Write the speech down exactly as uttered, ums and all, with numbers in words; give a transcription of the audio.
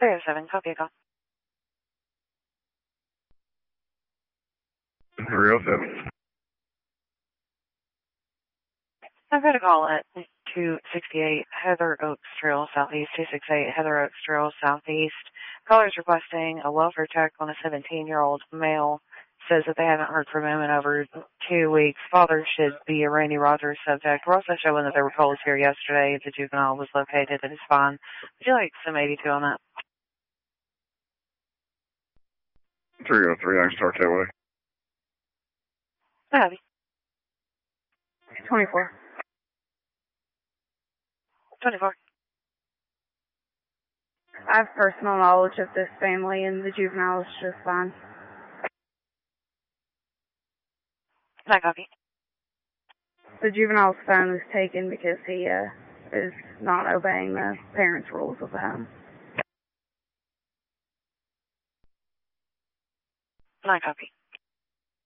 three oh seven, copy a call. three oh seven. I've got a call at two sixty-eight Heather Oaks Trail Southeast, two sixty-eight Heather Oaks Trail Southeast. Caller's requesting a welfare check on a seventeen-year-old male. Says that they haven't heard from him in over two weeks. Father should be a Randy Rogers subject. We're also showing that there were calls here yesterday. The juvenile was located and is fine. Would you like some eighty-two on that? three oh three, I can start that way. I have you. twenty-four. twenty-four. I have personal knowledge of this family, and the juvenile is just fine. I copy. The juvenile's phone was taken because he uh, is not obeying the parents' rules of the home. I copy.